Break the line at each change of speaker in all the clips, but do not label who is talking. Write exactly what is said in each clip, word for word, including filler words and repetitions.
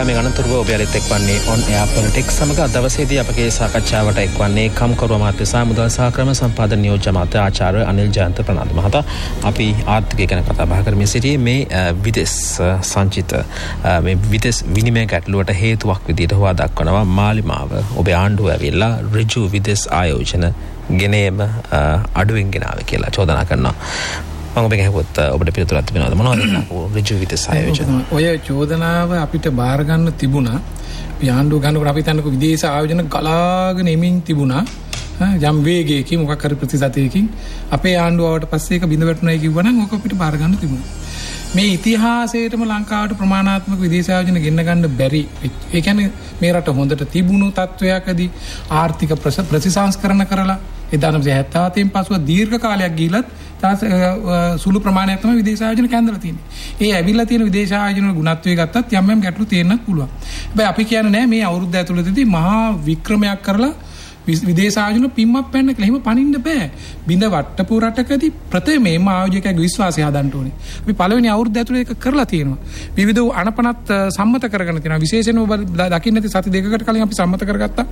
යාමේ අනතුරුව ඔබ යලිත් එක්වන්නේ on air politics සමග දවසේදී අපගේ සාකච්ඡාවට එක්වන්නේ කම්කරු අමාත්‍ය සහ මුදල් සහ ක්‍රම සම්පාදන නියෝජ්‍ය අමාත්‍ය ආචාර්ය අනිල් ජයන්ත ප්‍රනාන්දු මහතා. අපි ආර්ථිකය ගැන කතා බහ කරමින් සිටියේ මේ විදේශ සංචිත මේ විදේශ විනිමය ගැටලුවට හේතුවක් විදිහට හොවා දක්වනවා මාලිමාව ඔබේ ආණ්ඩුව ඇවිල්ලා ඍජු විදේශ ආයෝජන ගෙනීම අඩුවෙන් ගෙනාවේ කියලා චෝදනා කරනවා. මම ඔබගෙන් අහුවත් ඔබට පිළිතුරක් තිබෙනවද මොනවද ඍජු විදේශ ආයෝජන?
ඔය චෝදනාව අපිට බාර ගන්න තිබුණා. අපි ආණ්ඩුව ගන්නකොට අපි තනක විදේශ ආයෝජන ගලාගෙන එමින් තිබුණා. යම් වේගයකින් මොකක් හරි ප්‍රතිශතයකින් අපේ ආණ්ඩුවට පස්සේ ඒක බිඳ වැටුණයි කිව්වනම් ඕක අපිට බාර ගන්න තිබුණා. මේ ඉතිහාසයේටම ලංකාවට ප්‍රමාණාත්මක විදේශ ආයෝජන ගෙන්න ගන්න බැරි. ඒ කියන්නේ මේ රට හොඳට තිබුණු තත්වයකදී ආර්ථික ප්‍රතිසංස්කරණ කරලා එදානම් හැත්තෑවතෙන් පසුව දීර්ඝ කාලයක් ගිහිලත් සුළු ප්‍රමාණයක් තමයි විදේශ ආයෝජන කැඳලා තියෙන්නේ. ඒ ඇවිල්ලා තියෙන විදේශ ආයෝජන ගුණත්වය ගත්තත් යම් යම් ගැටලු තියෙන්නත් පුළුවන්. හැබැයි අපි කියන්නේ නෑ මේ අවුරුද්ද ඇතුළතදී මහා වික්‍රමයක් කරලා විදේශ ආයෝජන පිම්මක් පැන්න කියලා එහෙම පනින්න බෑ. බිඳ වට්ටපු රටකදී ප්‍රථමයෙන්ම ආයෝජකයාගේ විශ්වාසය හදන්න ඕනේ. අපි පළවෙනි අවුරුද්ද ඇතුළේ ඒක කරලා තියෙනවා. විවිධ අනපනත් සම්මත කරගෙන තියෙනවා. විශේෂයෙන්ම දකින්න ඇති සති දෙකකට කලින් අපි සම්මත කරගත්තා.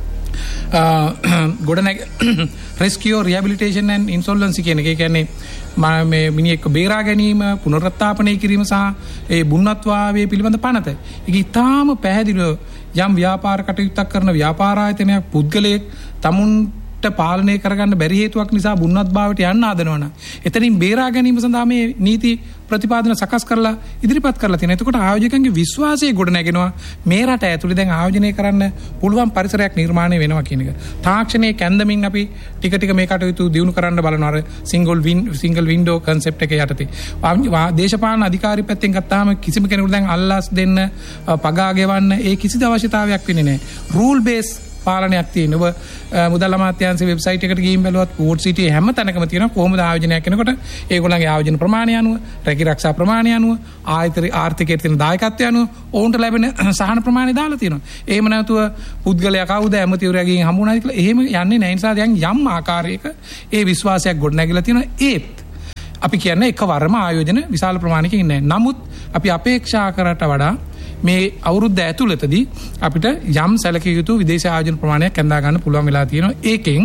ගොඩනැග rescue rehabilitation and insolvency කියන එක. ඒ කියන්නේ මේ මිනිහෙක් බේරා ගැනීම, පුනරුත්ථාපනය කිරීම සහ ඒ බුන්නත්වාවේ පිළිබඳ පනත. ඒක ඉතාම පැහැදිලිව යම් ව්‍යාපාර කටයුත්තක් කරන ව්‍යාපාර ආයතනයක් පුද්ගලයෙක් තමුන්ට පාලනය කරගන්න බැරි හේතුවක් නිසා බුන්නත් භාවයට යන්න ආදනවනම් එතනින් බේරා ගැනීම සඳහා මේ නීති ප්‍රතිපාදන සකස් කරලා ඉදිරිපත් කරලා තියෙනවා. එතකොට ආයෝජකයන්ගේ විශ්වාසය ගොඩ නැගෙනවා මේ රට ඇතුළේ දැන් ආයෝජනය කරන්න පුළුවන් පරිසරයක් නිර්මාණය වෙනවා කියන එක. තාක්ෂණයේ කැඳමින් අපි ටික ටික මේ කටයුතු දියුණු කරන්න බලනවා. අර single win single window concept එක යටතේ. දේශපාලන අධිකාරී පැත්තෙන් ගත්තාම කිසිම කෙනෙකුට දැන් අල්ලාස් දෙන්න, පගා ගෙවන්න ඒ කිසිදු අවශ්‍යතාවයක් වෙන්නේ නැහැ. රූල් බේස් පාලනයක් තියෙන. ඔබ මුදල් අමාත්‍යාංශයේ වෙබ්සයිට් එකට ගිහින් බැලුවත් පෝට් සිටියේ හැම තැනකම තියෙනවා කොහොමද ආයෝජනයක් කරනකොට ඒගොල්ලන්ගේ ආයෝජන ප්‍රමාණය අනුව, රැකී ආරක්ෂා ප්‍රමාණය අනුව, ආයතන ආර්ථිකයේ තියෙන දායකත්වය අනුව ඔවුන්ට ලැබෙන සහන ප්‍රමාණය දාලා තියෙනවා. එහෙම නැතුව පුද්ගලයා කවුද ඇමතිවරයා ගිහින් හම්බුනාද කියලා එහෙම යන්නේ නැහැ. ඒ නිසා දැන් යම් ආකාරයක ඒ විශ්වාසයක් ගොඩනැගිලා තියෙනවා. ඒත් අපි කියන්නේ එකවරම ආයෝජන විශාල ප්‍රමාණයකින් නැහැ. නමුත් අපි අපේක්ෂා කරට වඩා මේ අවුරුද්ද ඇතුළතදී අපිට යම් සැලකිය යුතු විදේශ ආයෝජන ප්‍රමාණයක් ඇඳා ගන්න පුළුවන් වෙලා තියෙනවා. ඒකෙන්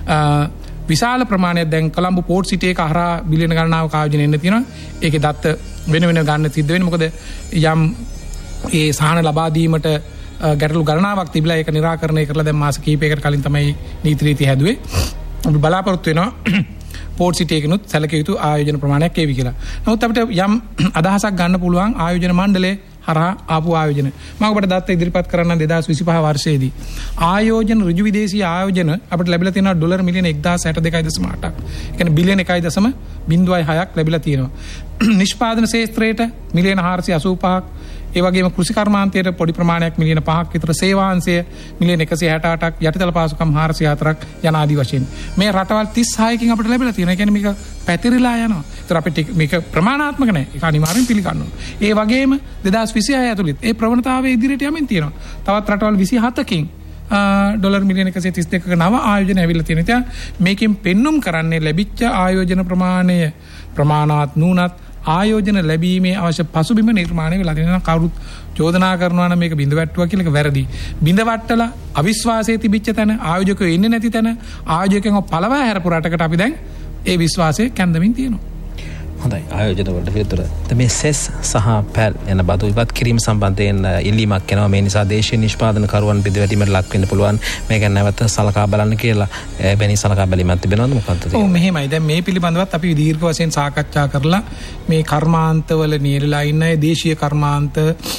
විශාල ප්‍රමාණයක් දැන් කොළඹ පෝට් සිටි එක හරහා බිලියන ගණනාවක ආයෝජන එන්න තියෙනවා. ඒකේ දත්ත වෙන වෙන ගන්න සිද්ධ වෙන්නේ. මොකද යම් ඒ සහන ලබා දීමට ගැටලු ගණනාවක් තිබිලා ඒක निराකරණය කරලා දැන් මාස කිහිපයකට කලින් තමයි නීති රීති හැදුවේ. අපි බලාපොරොත්තු වෙනවා පෝට් සිටි එකනොත් සැලකිය යුතු ආයෝජන ප්‍රමාණයක් ඒවි කියලා. නමුත් අපිට යම් අදහසක් ගන්න පුළුවන් ආයෝජන මණ්ඩලයේ හරහා ආපු ආයෝජන. මම ඔබට දත්ත ඉදිරිපත් කරන්න දෙදාස් විසිපහ වර්ෂයේදී ආයෝජන ඍජු විදේශීය ආයෝජන අපිට ලැබිලා තියෙනවා ඩොලර් මිලියන එකදාස් හැට දෙකයි දශම අටක්. ඒ කියන්නේ බිලියන එකයි දශම බිංදුවයි හයක් ලැබිලා තියෙනවා. නිෂ්පාදන ක්ෂේත්‍රයට මිලියන හාරසිය අසූ පහක්, ඒ වගේම කෘෂි කර්මාන්තයට පොඩි ප්‍රමාණයක් මිලියන පහක් විතර, සේවාංශය මිලියන එකසිය හැට අටක්, යටිතල පාසුකම් හාරසිය හතරක් යන ආදී වශයෙන් මේ රටවල් තිස් හයකින් අපිට ලැබිලා තියෙනවා. ඒ කියන්නේ මේක පැතිරිලා යනවා. ඒතර අපිට මේක ප්‍රමාණාත්මක නැහැ. ඒක අනිවාර්යෙන් පිළිගන්න ඕනේ. ඒ වගේම දෙදාස් විසිහය ඇතුළත ඒ ප්‍රවණතාවය ඉදිරියට යමින් තියෙනවා. තවත් රටවල් විසිහතකින් ඩොලර් මිලියන එකසිය තිස් දෙකක නව ආයෝජන ඇවිල්ලා තියෙනවා. ඉතින් මේකෙන් පෙන්눔 කරන්නේ ලැබිච්ච ආයෝජන ප්‍රමාණය ප්‍රමාණවත් නුනත් ආයෝජන ලැබීමේ අවශ්‍ය පසුබිම නිර්මාණය වෙලා තියෙනවා. කවුරුත් චෝදනා කරනවා නම් මේක බිඳ වැට්ටුවා කියලා ඒක වැරදි. බිඳ වට්ටලා අවිශ්වාසයේ තිබිච්ච තැන, ආයෝජකයෝ ඉන්නේ නැති තැන, ආයෝජකයන්ව පළවා හැරපු රටකට අපි දැන් ඒ විශ්වාසය කැඳමින් තියෙනවා.
හොඳයි, ආයෝජන වලට පිළිතුර. මේ සෙස් සහ පැල් යන බදු ඉවත් කිරීම සම්බන්ධයෙන් ඉල්ලීමක් එනවා. මේ නිසා දේශීය නිෂ්පාදන කරුවන් බිඳවැටීමට ලක් වෙන්න පුළුවන්. මේක නැවත සලකා බලන්න කියලා බැනි සලකා බැලීමක් තිබෙනවද මොකක්ද?
ඔව් මෙහෙමයි. දැන් මේ පිළිබඳවත් අපි දීර්ඝ වශයෙන් සාකච්ඡා කරලා මේ කර්මාන්තවල නියැලලා ඉන්න දේශීය කර්මාන්ත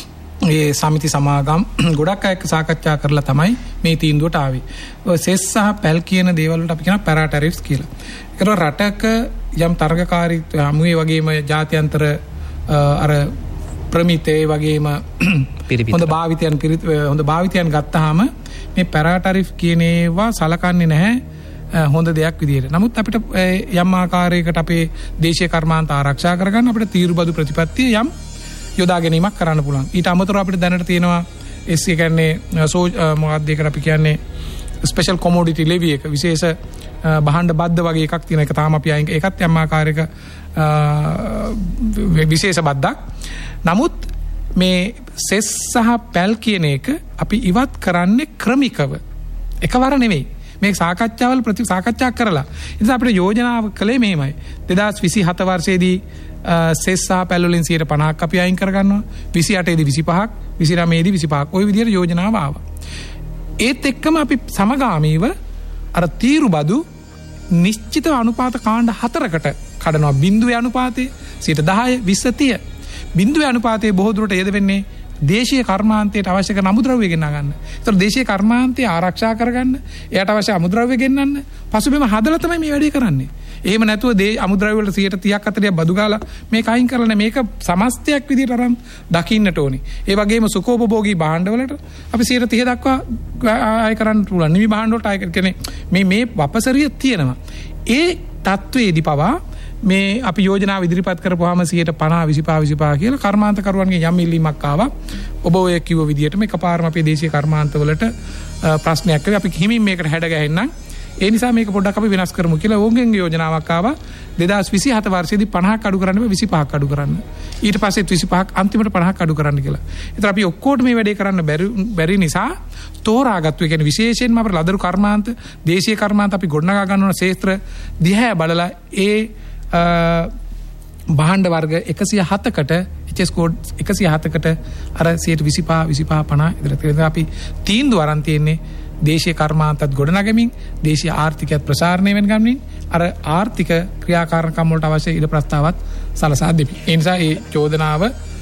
ඒ සමිති සමාගම් ගොඩක් අය සාකච්ඡා කරලා තමයි මේ තීන්දුවට ආවේ. සෙස් සහ පැල් කියන දේවල් වලට අපි කියනවා පැරා ටැරිෆ්ස් කියලා. ඒකට රටක යම් තරගකාරී හමුවේ වගේම ජාත්‍යන්තර අර ප්‍රමිතේ වගේම හොඳ භාවිතයන් හොඳ භාවිතයන් ගත්තාම මේ පැරා ටැරිෆ් කියන ඒවා සලකන්නේ නැහැ හොඳ දෙයක් විදියට. නමුත් අපිට යම් ආකාරයකට අපේ දේශීය කර්මාන්ත ආරක්ෂා කරගන්න අපිට තීරුබදු ප්‍රතිපත්තිය යම් යොදා ගැනීමක් කරන්න පුළුවන්. ඊට අමතරව අපිට දැනට තියෙනවා එස් ඒ කියන්නේ සෝ මොකක්ද ඒකට අපි කියන්නේ ස්පෙෂල් කොමෝඩිටි ලෙවි එක, විශේෂ බහණ්ඩ බද්ද වගේ එකක් තියෙන එක තාම අපි අයින් ඒකත් යම් ආකාරයක විශේෂ බද්දක්. නමුත් මේ සෙස් සහ පැල් කියන එක අපි ඉවත් කරන්නේ ක්‍රමිකව. එකවර නෙවෙයි. මේ සාකච්ඡාවල් ප්‍රති සාකච්ඡා කරලා. ඒ නිසා අපිට යෝජනාව කළේ මෙහෙමයි. දෙදාස් විසිහත වර්ෂයේදී සෙස් සහ පැල් වලින් සියයට පනහක් අපි අයින් කරගන්නවා. විසිඅටේදී විසිපහක්, විසිනවයේදී විසිපහක්. ওই විදිහට යෝජනාව ආවා. ඒත් එක්කම අපි සමගාමීව අර තීරු බදු නිශ්චිත අනුපාත කාණ්ඩ හතරකට කඩනවා. බිඳුවේ අනුපාතයේ සියයට දහය, විස්ස, තිහ. බිඳුවේ අනුපාතයේ බොහෝ දුරට යෙද වෙන්නේ දේශීය කර්මාන්තයට අවශ්‍ය කරන අමුද්‍රව්‍ය ගෙන්වා ගන්න. ඒතර දේශීය කර්මාන්තය ආරක්ෂා කරගන්න, එයාට අවශ්‍ය අමුද්‍රව්‍ය ගෙන්නන්න, පසුබිම හදලා තමයි මේ වැඩේ කරන්නේ. එහෙම නැතුව දේ අමුද්‍රව්‍ය වල සියයට තිහක් හතළිහක් බදු ගාලා මේක අයින් කරලා මේක සමස්තයක් විදිහට අරන් දකින්නට ඕනේ. ඒ වගේම සුඛෝපභෝගී භාණ්ඩ වලට අපි සියයට තිහ දක්වා ආය කරන්න පුළුවන්. නිවි භාණ්ඩ වලට ආය කියන්නේ මේ මේ වපසරිය තියෙනවා. ඒ තත්වයේදී පවා මේ අපි යෝජනාව ඉදිරිපත් කරපුවාම සියයට පනහ, විසිපහ, විසිපහ කියලා කර්මාන්තකරුවන්ගේ යම් ඉල්ලීමක් ආවා. ඔබ ඔය කිව්ව විදිහටම එකපාරම අපේ දේශීය කර්මාන්තවලට ප්‍රශ්නයක් වෙයි. අපි හිමින් මේකට හැඩ ගැහෙන්නම්. ඒ නිසා මේක පොඩ්ඩක් අපි වෙනස් කරමු කියලා ඕගෙන් යෝජනාවක් ආවා. දෙදාස් විසිහත වර්ෂයේදී පනහක් අඩු කරන්න බෑ, විසිපහක් අඩු කරන්න. ඊට පස්සෙත් විසිපහක්, අන්තිමට පනහක් අඩු කරන්න කියලා. ඒතර අපි ඔක්කොට මේ වැඩේ කරන්න බැරි බැරි නිසා තෝරාගත්තු. ඒ කියන්නේ විශේෂයෙන්ම අපේ ලදරු කර්මාන්ත, දේශීය කර්මාන්ත අපි ගොඩනගා ගන්න ඕන ක්ෂේත්‍ර දිහා බලලා ඒ භාණ්ඩ වර්ග එකසිය හතකට එච් එස් කෝඩ් එකසිය හතකට අර සියයට විසිපහ, විසිපහ, පනහ ඉදිරියට අපි තීන්දුව අරන් තියෙන්නේ දේශීය කර්මාන්තත් ගොඩනගමින්, දේශීය ආර්ථිකයත් ප්‍රසාරණය වෙන ගමනින් අර ආර්ථික ක්‍රියාකාරකම් වලට අවශ්‍ය ඉඩ ප්‍රස්තාවත් සලසා දෙමි. ඒ නිසා ඒ චෝදනාව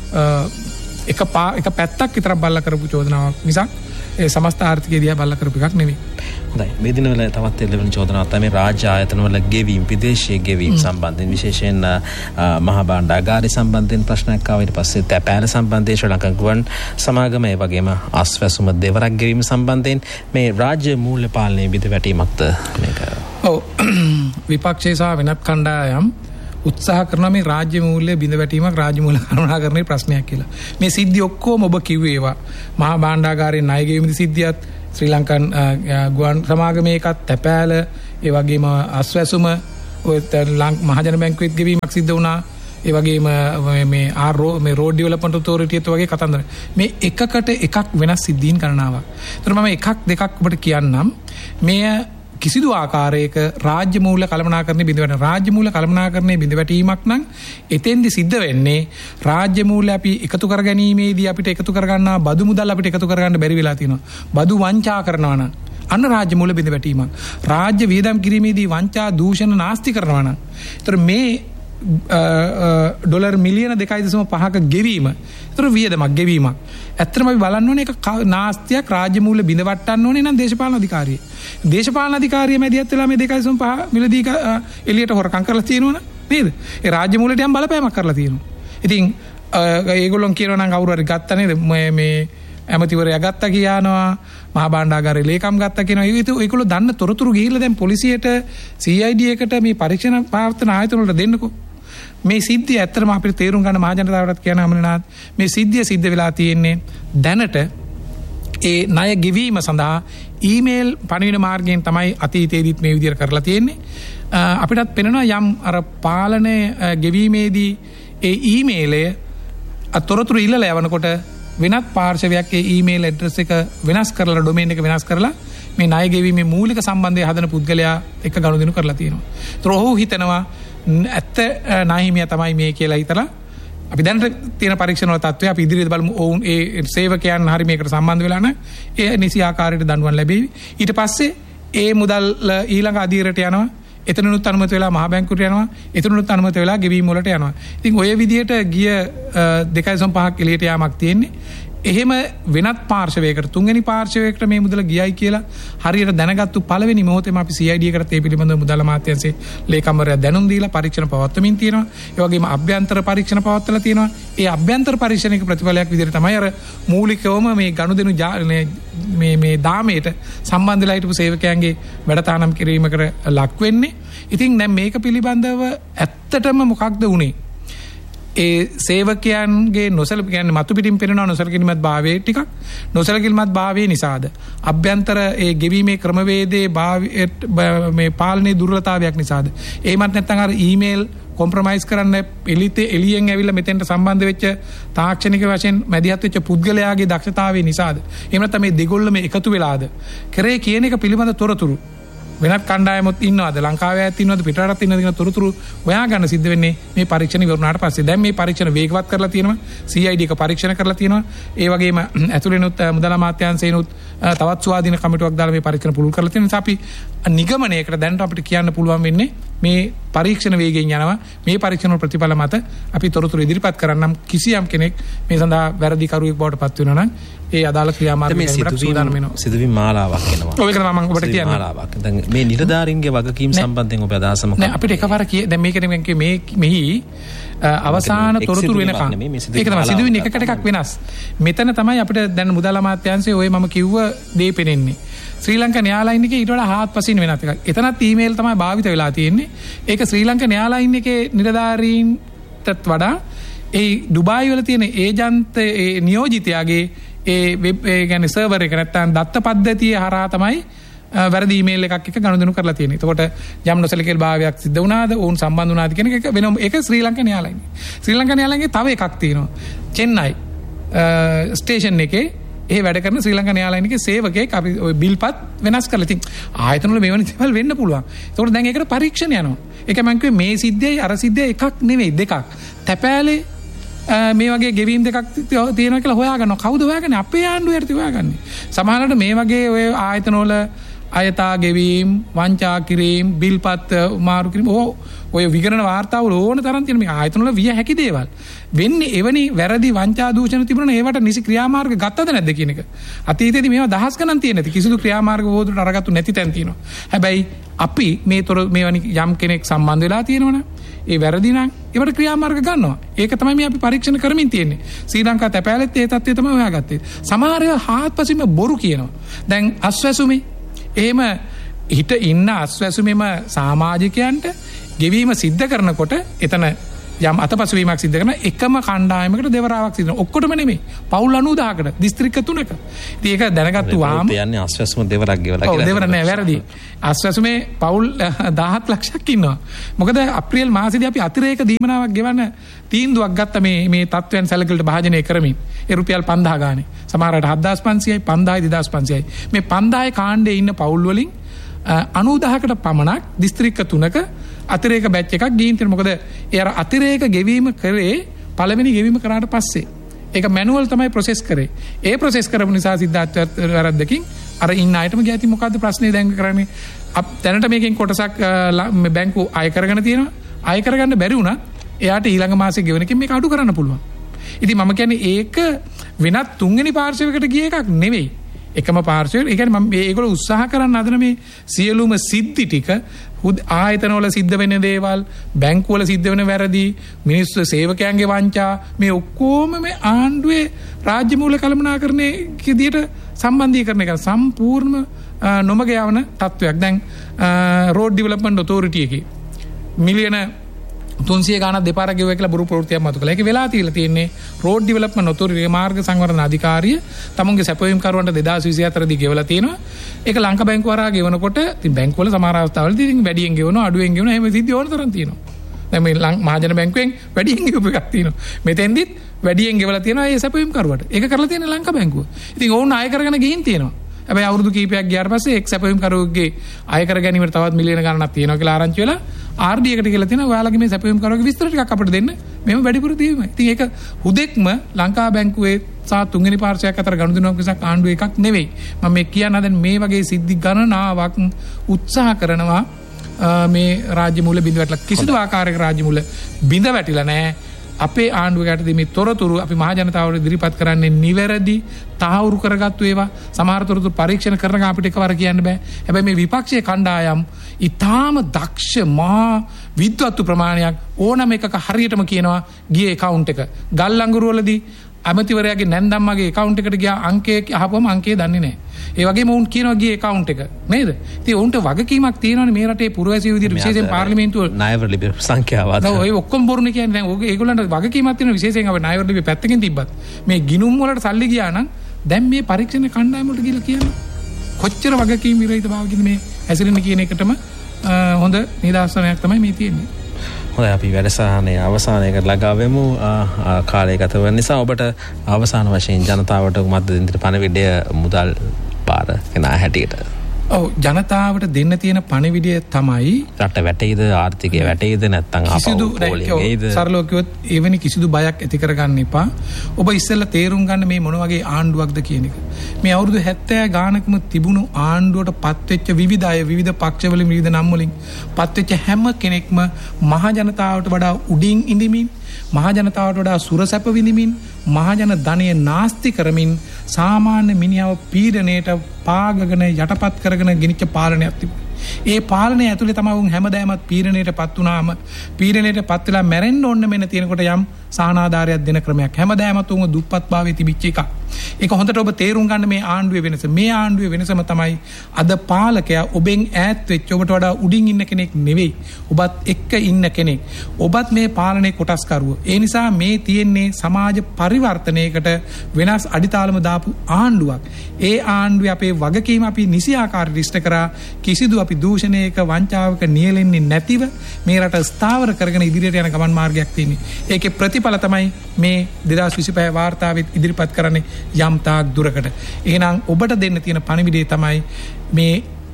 එක පා එක පැත්තක් විතරක් බලලා කරපු චෝදනාවක් මිසක් ඒ සමස්ත ආර්ථිකය දිහා බලලා කරපු එකක් නෙවෙයි.
හොඳයි. මේ දිනවල තවත් එළවෙන චෝදනාවක් තමයි රාජ්‍ය ආයතනවල ගෙවීම්, විදේශීය ගෙවීම් සම්බන්ධයෙන් විශේෂයෙන් මහා භාණ්ඩාගාරය සම්බන්ධයෙන් ප්‍රශ්නයක් ආවා. ඊට පස්සේ තැපෑල සම්බන්ධයෙන් ශ්‍රී ලංකා ගුවන් සමාගම, ඒ වගේම අස්වැසුම දෙවරක් ගෙවීම සම්බන්ධයෙන් මේ රාජ්‍ය මූල්‍ය පාලනයේ බිඳවැටීමක්ද මේක? ඔව්.
විපක්ෂය සහ වෙනත් කණ්ඩායම් උත්සාහ කරනවා මේ රාජ්‍ය මූල්‍ය බිඳවැටීමක් රාජ්‍ය මූල්‍ය කළමනාකරණයේ ප්‍රශ්නයක් කියලා. මේ සිද්ධි ඔක්කොම ඔබ කිව්වේ ඒවා. මහා භාණ්ඩාගාරයෙන් ණය ගෙවීම සිද්ධියත්, ශ්‍රී ලංකන් ගුවන් සමාගමේ එකත්, තැපෑල, ඒ වගේම අස්වැසුම, ඔය මහජන බැංකුවෙත් ගෙවීමක් සිද්ධ වුණා. ඒ වගේම මේ ආර් මේ රෝඩ් ඩෙවලොප්මන්ට් ඔතොරිටි එක වගේ කතන්දර. මේ එකකට එකක් වෙනස් සිද්ධීන් ගණනාවක්. ඒතර මම එකක් දෙකක් ඔබට කියන්නම්. මේ කිසිදු ආකාරයක රාජ්‍ය මූල්‍ය කළමනාකරණය බිඳවැටෙන රාජ්‍ය මූල්‍ය කළමනාකරණය බිඳවැටීමක් නම් එතෙන්දි සිද්ධ වෙන්නේ රාජ්‍ය මූල්‍ය අපි එකතු කර ගැනීමේදී අපිට එකතු කරගන්නා බදු මුදල් අපිට එකතු කරගන්න බැරි වෙලා තියෙනවා. බදු වංචා කරනවා නම් අන්න රාජ්‍ය මූල්‍ය බිඳවැටීමක්. රාජ්‍ය වියදම් කිරීමේදී වංචා, දූෂණ, නාස්ති කරනවා නම්. ඒතර මේ ඩොලර් මිලියන දෙකයි දශම පහක ගෙවීම. ඒතර වියදමක් ගෙවීමක්. ඇත්තටම අපි බලන්න ඕනේ ඒක නාස්තියක් රාජ්‍ය මූල්‍ය බිඳවට්ටන්න ඕනේ නම් දේශපාලන අධිකාරිය. දේශපාලන අධිකාරිය මැදිහත් වෙලා මේ දෙකයි දශම පහ මිලදී එළියට හොරකම් කරලා තියෙනවනේ නේද? ඒ රාජ්‍ය මූල්‍යයට යම් බලපෑමක් කරලා තියෙනවා. ඉතින් ඒගොල්ලොන් කියනවා නම් කවුරු හරි ගත්තා නේද මේ මේ ඇමතිවරයා ගත්තා කියනවා, මහා භාණ්ඩාගාරයේ ලේකම් ගත්තා කියනවා. ඒක ඒගොල්ලෝ දන්න තොරතුරු ගිහිල්ලා දැන් පොලිසියට සී අයි ඩී එකට මේ පරීක්ෂණ ප්‍රාර්ථනා ආයතන වලට දෙන්නකෝ. මේ සිද්ධිය ඇත්තටම අපිට තේරුම් ගන්න මහ ජනතාවටත් කියන අමරනාත් මේ සිද්ධිය සිද්ධ වෙලා තියෙන්නේ දැනට ඒ ණය ගෙවීම සඳහා ඊමේල් පණිවිඩ මාර්ගයෙන් තමයි අතීතයේදීත් මේ විදිහට කරලා තියෙන්නේ. අපිටත් පෙනෙනවා යම් අර පාලනය ගෙවීමේදී ඒ ඊමේලය අතොරතුරු ඉල්ලලා යවනකොට වෙනත් පාර්ශවයක් ඒ ඊමේල් ඇඩ්‍රස් එක වෙනස් කරලා ඩොමේන් එක වෙනස් කරලා මේ ණය ගෙවීමේ මූලික සම්බන්ධය හදන පුද්ගලයා එක්ක ගනුදෙනු කරලා තියෙනවා. ඒතර ඔහු හිතනවා ඇත්ත නාහිමියා තමයි මේ කියලා හිතලා අපි දැන් තියෙන පරීක්ෂණ වල තත්ත්වය අපි ඉදිරියට බලමු. ඔවුන් ඒ සේවකයන් හරි මේකට සම්බන්ධ වෙලා නැහැ. ඒ නිසි ආකාරයට දඬුවම් ලැබෙවි. ඊට පස්සේ ඒ මුදල් ඊළඟ අධීරයට යනවා. එතනනුත් අනුමත වෙලා මහා බැංකුවට යනවා. එතනනුත් අනුමත වෙලා ගෙවීම් වලට යනවා. ඉතින් ඔය විදිහට ගිය දෙකයි දශම පහක් එළියට යාමක් තියෙන්නේ. එහෙම වෙනත් පාර්ශවයකට තුන්වෙනි පාර්ශවයකට මේ මුදල ගියයි කියලා හරියට දැනගත්තු පළවෙනි මොහොතේම අපි සී අයි ඩී එකට ඒ පිළිබඳව මුදල් අමාත්‍යාංශයේ ලේකම්වරයා දැනුම් දීලා පරීක්ෂණ පවත්වමින් තියෙනවා. ඒ වගේම අභ්‍යන්තර පරීක්ෂණ පවත්වලා තියෙනවා. ඒ අභ්‍යන්තර පරීක්ෂණයක ප්‍රතිඵලයක් විදිහට තමයි අර මූලිකවම මේ ගනුදෙනු මේ මේ දාමයට සම්බන්ධ වෙලා හිටපු සේවකයන්ගේ වැඩතානම් කිරීමකට ලක් වෙන්නේ. ඉතින් දැන් මේක පිළිබඳව ඇත්තටම මොකක්ද වුනේ? ඒ සේවකයන්ගේ නොසලක කියන්නේ මතු පිටින් පෙනෙන නොසලකිලිමත් භාවයේ ටිකක් නොසලකිලිමත් භාවයේ නිසාද අභ්‍යන්තර ඒ ගෙවීමේ ක්‍රමවේදයේ භාවයේ මේ පාලනයේ දුර්වලතාවයක් නිසාද එහෙමත් නැත්නම් අර ඊමේල් කොම්ප්‍රොමයිස් කරන්න එලිත එළියෙන් ඇවිල්ලා මෙතෙන්ට සම්බන්ධ වෙච්ච තාක්ෂණික වශයෙන් මැදිහත් වෙච්ච පුද්ගලයාගේ දක්ෂතාවය නිසාද? එහෙම නැත්නම් මේ දෙගොල්ලම එකතු වෙලාද? කරේ කියන එක පිළිබඳ තොරතුරු වෙනත් කණ්ඩායමොත් ඉන්නවද? ලංකාවේ ඇත් ඉන්නවද? පිටරටත් ඉන්නවද කියන තොරතුරු හොයා ගන්න සිද්ධ වෙන්නේ මේ පරීක්ෂණ ඉවරුනාට පස්සේ. දැන් මේ පරීක්ෂණ වේගවත් කරලා තියෙනවා. සී ආයි ඩී එක පරීක්ෂණ කරලා තියෙනවා. ඒ වගේම ඇතුළෙනුත් මුදල් අමාත්‍යාංශයෙන්ුත් තවත් ස්වාධීන කමිටුවක් දාලා මේ පරීක්ෂණ පුළුල් කරලා තියෙන නිසා අපි නිගමනයකට දැනට අපිට කියන්න පුළුවන් වෙන්නේ මේ පරීක්ෂණ වේගයෙන් යනවා. මේ පරීක්ෂණ වල ප්‍රතිඵල මත අපි තොරතුරු ඉදිරිපත් කරන්නම් කිසියම් කෙනෙක් මේ සඳහා වැරදි කරුවෙක් බවට පත් වෙනවා නම් ඒ අදාළ ක්‍රියාමාර්ග සූදානම් වෙනවා.
සිදුවීම් මාලාවක් එනවා.
ඔය එක මම ඔබට කියන්න
මාලාවක්. දැන් මේ නිලධාරීන්ගේ වගකීම් සම්බන්ධයෙන් ඔබ අදහස මොකක්ද?
නෑ අපිට එකපාර කිය දැන් මේකනේ මම කිව්වේ මේ මෙහි අවසාන තොරතුරු වෙනකන් ඒක තමයි සිදුවීම් එකකට එකක් වෙනස්. මෙතන තමයි අපිට දැන් මුදල් අමාත්‍යාංශයේ ඔය මම කිව්ව දේ පෙනෙන්නේ. ශ්‍රී ලංකා න්‍යායාලයින් එකේ ඊට වඩා හාත්පසින් වෙනත් එකක්. එතනත් ඊමේල් තමයි භාවිත වෙලා තියෙන්නේ. ඒක ශ්‍රී ලංකා න්‍යායාලයින් එකේ නිලධාරීන්ටත් වඩා ඒ ඩුබායි වල තියෙන ඒජන්ත ඒ නියෝජිතයාගේ ඒ වෙබ් ඒ කියන්නේ සර්වර් එක නැත්තම් දත්ත පද්ධතිය හරහා තමයි වැරදි ඊමේල් එකක් එක ගනුදෙනු කරලා තියෙන්නේ. එතකොට යම් නොසලකේල් භාවයක් සිද්ධ වුණාද, ඔවුන් සම්බන්ධ වුණාද කියන එක වෙනම ඒක ශ්‍රී ලංකා න්‍යායාලයින්. ශ්‍රී ලංකා න්‍යායාලයින්ගේ තව එකක් තියෙනවා. චෙන්නයි ස්ටේෂන් එකේ ඒ වැඩ කරන ශ්‍රී ලංකා න්‍යායාලයින් එකේ සේවකයෙක් අපි ඔය බිල්පත් වෙනස් කරලා තින් ආයතන වල මේවන දේවල් වෙන්න පුළුවන්. ඒතකොට දැන් ඒකට පරීක්ෂණ යනවා. ඒක මම කිව්වේ මේ සිද්ධියයි අර සිද්ධියයි එකක් නෙවෙයි දෙකක්. තැපෑලේ මේ වගේ ගෙවීම් දෙකක් තියෙනවා කියලා හොයාගන්නවා. කවුද හොයාගන්නේ? අපේ ආණ්ඩුවේට හොයාගන්නේ. සමහරවිට මේ වගේ ඔය ආයතන වල අයථා ගෙවීම්, වංචා කිරීම, බිල්පත් මාරු කිරීම ඔය විගණන වාර්තාවල ඕන තරම් තියෙන මේ ආයතන වල විය හැකි දේවල්. වෙන්නේ එවැනි වැරදි වංචා දූෂණ තිබුණා නම් ඒවට නිසි ක්‍රියාමාර්ග ගත්තද නැද්ද කියන එක. අතීතයේදී මේවා දහස් ගණන් තියෙන නැති කිසිදු ක්‍රියාමාර්ග වෝදුරට අරගත්තු නැති තැන් තියෙනවා. හැබැයි අපි මේ තොර මේවනි යම් කෙනෙක් සම්බන්ධ වෙලා තියෙනවනේ ඒ වැරදි නම් ඒවට ක්‍රියාමාර්ග ගන්නවා. ඒක තමයි මේ අපි පරීක්ෂණ කරමින් තියෙන්නේ. ශ්‍රී ලංකා තැපෑලෙත් ඒ තත්ත්වය තමයි හොයාගත්තේ. සමහර ඒවා හාත්පසින්ම බොරු කියනවා. දැන් අස්වැසුමේ එහෙම හිට ඉන්න අස්වැසුමේම සමාජිකයන්ට ගෙවීම සිද්ධ කරනකොට එතන යම් අතපසුවීමක් සිද්ධ කරන එකම කණ්ඩායමකට දෙවරාවක් සිද්ධ වෙනවා. ඔක්කොටම නෙමෙයි. පවුල් අනූදාහකට දිස්ත්‍රික්ක තුනක. ඉතින් ඒක දැනගත්තු වාම
කියන්නේ අස්වැසුම දෙවරක් ගෙවලා
කියලා. ඔව් දෙවර නෑ වැරදි. අස්වැසුමේ පවුල් දහහත් ලක්ෂයක් ඉන්නවා. මොකද අප්‍රේල් මාසෙදී අපි අතිරේක දීමනාවක් ගෙවන්න තීන්දුවක් ගත්ත මේ මේ තත්ත්වයන් සැලකලට භාජනය කරමින්. ඒ රුපියල් පන්දාහ ගානේ. සමහරකට හත්දාස් පන්සියයි පන්දාහයි දෙදාස් පන්සියයි. මේ පන්දාහේ කාණ්ඩේ ඉන්න පවුල් වලින් අනූදාහකට පමණක් දිස්ත්‍රික්ක තුනක අතිරේක බැච් එකක් ගිහින් තියෙනවා. මොකද ඒ අර අතිරේක ගෙවීම කරේ පළවෙනි ගෙවීම කරාට පස්සේ. ඒක මැනුවල් තමයි ප්‍රොසෙස් කරේ. ඒ ප්‍රොසෙස් කරපු නිසා සිද්ධාර්ථ වැරද්දකින් අර ඉන්න අයටම ගියති මොකද්ද ප්‍රශ්නේ දැන් කරන්නේ? අප දැනට මේකෙන් කොටසක් බැංකු අය කරගෙන තියෙනවා. අය කරගන්න බැරි වුණා එයාට ඊළඟ මාසේ ගෙවනකින් මේක අඩු කරන්න පුළුවන්. ඉතින් මම කියන්නේ ඒක වෙනත් තුන්වෙනි පාර්ශවයකට ගිය එකක් නෙවෙයි. එකම පාර්ශවයට. ඒ කියන්නේ මම මේගොල්ලෝ උත්සාහ කරන්න හදන මේ සියලුම සිද්ධි ටික ආයතනවල සිද්ධ වෙන දේවල්, බැංකුවල සිද්ධ වෙන වැරදි, මිනිස්සු සේවකයන්ගේ වංචා මේ ඔක්කොම මේ ආණ්ඩුවේ රාජ්‍ය මූල කළමනාකරණයේ විදියට සම්බන්ධීකරණය කරන සම්පූර්ණ නොමග යවන තත්වයක්. දැන් රෝඩ් ඩෙවලොප්මන්ට් ඔතොරිටි එකේ මිලියන තුන්සිය ගානක් දෙපාරක් ගෙවුවා කියලා බොරු ප්‍රවෘත්තියක් මතු කළා. ඒක වෙලා තියලා තියෙන්නේ රෝඩ් ඩෙවලොප්මන්ට් ඔතොරිටි මාර්ග සංවර්ධන අධිකාරිය තමුන්ගේ සැපයීම් කරුවන්ට දෙදාස් විසිහතර දී ගෙවලා තියෙනවා. ඒක ලංකා බැංකුව හරහා ගෙවනකොට ඉතින් බැංකුව වල සමහර අවස්ථාවලදී ඉතින් වැඩියෙන් ගෙවනවා අඩුවෙන් ගෙවනවා එහෙම සිද්ධි ඕන තරම් තියෙනවා. දැන් මේ මහජන බැංකුවෙන් වැඩියෙන් ගෙවපු එකක් තියෙනවා. මෙතෙන්දිත් වැඩියෙන් ගෙවලා තියෙනවා ඒ සැපයීම් කරුවට. ඒක කරලා තියෙන ලංකා බැංකුව. ඉතින් ඕන් අය කරගෙන ගිහින් තියෙනවා. හැබැයි අවුරුදු කීපයක් ගියාට පස්සේ එක් සැපයීම් කරුවෙක්ගේ අය කර ගැනීමට තවත් මිලියන ගණනක් තියෙනවා කියලා ආරංචි වෙලා ආර් ඩී එකට කියලා තියෙනවා ඔයාලගේ මේ සැපයීම් කරුවගේ විස්තර ටිකක් අපිට දෙන්න. මෙහෙම වැඩිපුර දීමයි. ඉතින් ඒක හුදෙක්ම ලංකා බැංකුවේ සහ තුන්වෙනි පාර්ශ්වයක් අතර ගනුදෙනුවක් විසක් ආණ්ඩුව එකක් නෙවෙයි. මම මේ කියන්න හදන මේ වගේ සිද්ධි ගණනාවක් උත්සාහ කරනවා මේ රාජ්‍ය මූල බිඳ වැටලා කිසිදු ආකාරයක රාජ්‍ය මූල බිඳ වැටිලා නැහැ. අපේ ආණ්ඩුවකට මේ තොරතුරු අපි මහ ජනතාවට ඉදිරිපත් කරන්නේ නිවැරදි තහවුරු කරගත්තු ඒවා. සමහර තොරතුරු පරීක්ෂණ කරන අපිට එකවර කියන්න බෑ. හැබැයි මේ විපක්ෂයේ කණ්ඩායම් ඊටාම දක්ෂ මහා විද්වත්තු ප්‍රමාණයක් ඕනම එකක හරියටම කියනවා ගියේ account එක. ගල් අඟුරු වලදී අමතිවරයාගේ නැන්දම්මගේ account එකට ගියා අංකය අහපුවම අංකය දන්නේ නැහැ. ඒ වගේම උන් කියනවා ගියේ account එක නේද? ඉතින් උන්ට වගකීමක් තියෙනවානේ මේ රටේ පුරවැසියෝ විදිහට විශේෂයෙන් පාර්ලිමේන්තුව
ණයවර ලිපි සංඛ්‍යාව අද.
ඔය ඔක්කොම බොරුනේ කියන්නේ. දැන් ඔය ඒගොල්ලන්ට වගකීමක් තියෙනවා විශේෂයෙන් අපි ණයවර ලිපි පැත්තකින් තිබ්බත් මේ ගිනුම් වලට සල්ලි ගියා නම් දැන් මේ පරීක්ෂණ කණ්ඩායම වලට ගිහලා කියන්නේ කොච්චර වගකීම් විරහිත භාවකින්ද මේ හැසිරෙන්නේ කියන එකටම හොඳ නිදර්ශනයක් තමයි මේ තියෙන්නේ.
හොඳයි අපි වැඩසටහනේ අවසානයකට ළඟා වෙමු. කාලය ගත වෙන නිසා ඔබට අවසාන වශයෙන් ජනතාවට උමත් දෙන්න පණිවිඩය මුදල් පාර කෙනා හැටියට.
ඔව් ජනතාවට දෙන්න තියෙන පණිවිඩය තමයි
රට වැටෙයිද ආර්ථිකය වැටෙයිද නැත්නම්
කිසිදු සරලව කිව්වොත් එවැනි කිසිදු බයක් ඇති කරගන්න එපා. ඔබ ඉස්සෙල්ලා තේරුම් ගන්න මේ මොන වගේ ආණ්ඩුවක්ද කියන එක. මේ අවුරුදු හැත්තෑ ගානකම තිබුණු ආණ්ඩුවට පත්වෙච්ච විවිධ අය විවිධ පක්ෂවලින් විවිධ නම් වලින් පත්වෙච්ච හැම කෙනෙක්ම මහ ජනතාවට වඩා උඩින් ඉඳිමින් මහ ජනතාවට වඩා සුරසැප විඳිමින් මහ ජන ධනය නාස්ති කරමින් සාමාන්‍ය මිනිහව පීඩණයට පාගගෙන යටපත් කරගෙන ගෙනිච්ච පාලනයක් තිබුණා. ඒ පාලනය ඇතුලේ තමයි උන් හැමදාමත් පීඩණයටපත් වුණාම පීඩණයටපත් වෙලා මැරෙන්න ඕන මෙන්න තියෙනකොට යම් සාහනාධාරයක් දෙන ක්‍රමයක් හැමදාමත් උන් දුප්පත්භාවයේ තිබිච්ච එක. ඒක හොඳට ඔබ තේරුම් ගන්න මේ ආණ්ඩුවේ වෙනස. මේ ආණ්ඩුවේ වෙනසම තමයි අද පාලකයා ඔබෙන් ඈත් වෙච්ච ඔබට වඩා උඩින් ඉන්න කෙනෙක් නෙවෙයි. ඔබත් එක්ක ඉන්න කෙනෙක්. ඔබත් මේ පාලනයේ කොටස්කරුව. ඒ නිසා මේ තියෙන්නේ සමාජ පරිවර්තනයකට වෙනස් අඩිතාලම දාපු ආණ්ඩුවක්. ඒ ආණ්ඩුවේ අපේ වගකීම අපි නිසි ආකාරයට ඉෂ්ට කරා කිසිදු අපි දූෂණයක වංචාවක නියැලෙන්නේ නැතිව මේ රට ස්ථාවර කරගෙන ඉදිරියට යන ගමන් මාර්ගයක් තියෙන්නේ. ඒකේ ප්‍රතිඵල තමයි මේ දෙදාස් විසිපහ වාර්තාවෙත් ඉදිරිපත් කරන්නේ යම් තාක් දුරකට. එහෙනම් ඔබට දෙන්න තියෙන පණිවිඩය තමයි මේ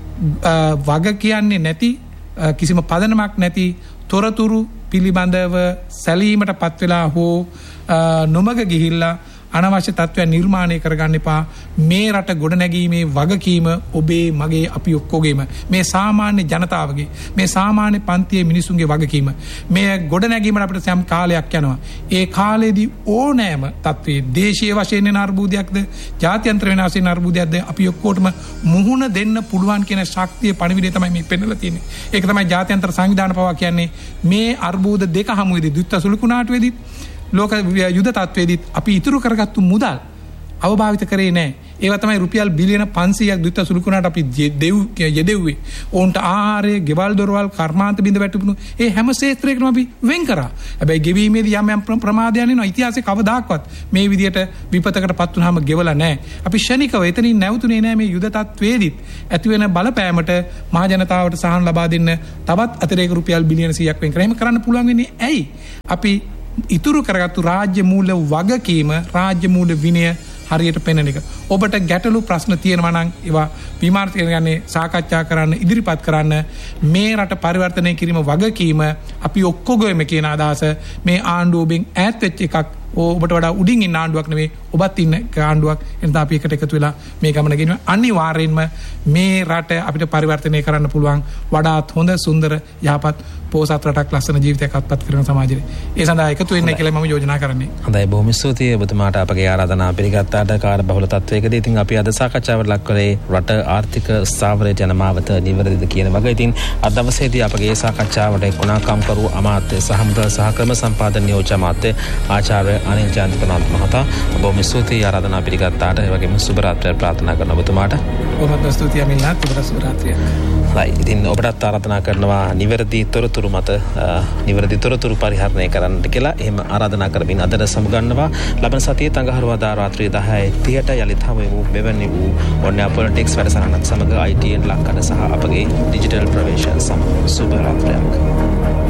වග කියන්නේ නැති කිසිම පදනමක් නැති තොරතුරු පිළිබඳව සැලීමට පත් වෙලා හෝ නොමග ගිහිල්ලා අනවශ්‍ය තත්ත්වයන් නිර්මාණය කරගන්න එපා. මේ රට ගොඩනැගීමේ වගකීම ඔබේ මගේ අපි ඔක්කොගේම මේ සාමාන්‍ය ජනතාවගේ මේ සාමාන්‍ය පන්තියේ මිනිසුන්ගේ වගකීම. මේ ගොඩනැගීමට අපිට සෑම කාලයක් යනවා. ඒ කාලෙදී ඕනෑම තත්ත්වයේ දේශීය වශයෙන් එන අර්බුදයක්ද ජාත්‍යන්තර වෙනස් වෙන අර්බුදයක්ද අපි ඔක්කොටම මුහුණ දෙන්න පුළුවන් කියන ශක්තිය පණිවිඩය තමයි මේ පෙන්නලා තියෙන්නේ. ඒක තමයි ජාත්‍යන්තර සංවිධාන පවා කියන්නේ මේ අර්බුද දෙක හමුවේදී දුත්ත සුළුකුණාටුවේදී ලෝක යුද තත්වයේදීත් අපි ඉතුරු කරගත්තු මුදල් අවභාවිත කරේ නැහැ. ඒවා තමයි රුපියල් බිලියන පන්සීයක් දුත්ත සුළුකුණාට අපි දෙව් යෙදෙව්වේ. ඕන්ට ආහාරය, ගෙවල් දොරවල්, කර්මාන්ත බිඳ වැටුණු ඒ හැම ක්ෂේත්‍රයකම අපි වෙන් කරා. හැබැයි ගෙවීමේදී යම් යම් ප්‍රමාදයන් එනවා. ඉතිහාසයේ කවදාක්වත් මේ විදියට විපතකටපත් වුනහම ගෙවලා නැහැ. අපි ශනිකව එතනින් නැවතුනේ නැහැ. මේ යුද තත්වයේදීත් ඇති වෙන බලපෑමට මහ ජනතාවට සහන ලබා දෙන්න තවත් අතිරේක රුපියල් බිලියන සීයක් වෙන් කරා. එහෙම කරන්න පුළුවන් වෙන්නේ ඇයි? අපි ඉතුරු කරගත්තු රාජ්‍ය මූල වගකීම රාජ්‍ය මූල විනය හරියට පෙන්වන එක. ඔබට ගැටලු ප්‍රශ්න තියෙනවා නම් ඒවා විමර්ශනය කරන්නේ සාකච්ඡා කරන්න ඉදිරිපත් කරන්න. මේ රට පරිවර්තනය කිරීම වගකීම අපි ඔක්කොගෙම කියන අදහස මේ ආණ්ඩුවෙන් ඈත් වෙච්ච එකක්. ඔබට වඩා උඩින් ඉන්න ආණ්ඩුවක් නෙවෙයි ඔබත් ඉන්න ආණ්ඩුවක්. එතන අපි එකට එකතු වෙලා මේ ගමන ගෙනියන අනිවාර්යෙන්ම මේ රට අපිට පරිවර්තනය කරන්න පුළුවන් වඩාත් හොඳ සුන්දර යහපත් පෝසත් රටක් ලස්සන ජීවිතයක් අත්පත් කරන සමාජෙට. ඒ සඳහා එකතු වෙන්න කියලා මම යෝජනා කරන්නේ.
හොඳයි බොහොම ස්තුතියි ඔබතුමාට අපගේ ආරාධනාව පිළිගත්තාට කාර්යබහුල තත්වයකදී ඉතින් අපි අද සාකච්ඡාවට ලක් කරේ රට ආර්ථික ස්ථාවරයට යන මාවත නිවැරදිද කියන වගේ. ඉතින් අද දවසේදී අපගේ සාකච්ඡාවට එක්ුණා කම්කරු අමාත්‍ය සහ මුදල් සහ ක්‍රම සම්පාදන නියෝජ්‍ය අමාත්‍ය ආචාර්ය අනිල් ජයන්ත ප්‍රනාන්දු මහතා බොහොම ස්තුතියි ආරාධනාව පිළිගත්තාට. ඒ වගේම සුබ රාත්‍රියක් ප්‍රාර්ථනා කරන ඔබතුමාට.
බොහොම ස්තුතියි අමිල්නාත්. ඔබට සුබ රාත්‍රියක්.
right ඉතින් ඔබටත් ආරාධනා කරනවා නිවැරදි තොරතුරු මත නිවැරදි තොරතුරු පරිහරණය කරන්නට කියලා. එහෙම ආරාධනා කරමින් අදට සමුගන්නවා. ලබන සතියේ අඟහරුවාදා රාත්‍රී දහයයි තිහට යලිත් හමුවෙමු. මෙවැනි වූ ඔන්න පොලිටික්ස් වැඩසටහනක් සමග I T N ලංකඩ සහ අපගේ ඩිජිටල් ප්‍රවේශයන් සමග සුබ රාත්‍රියක්.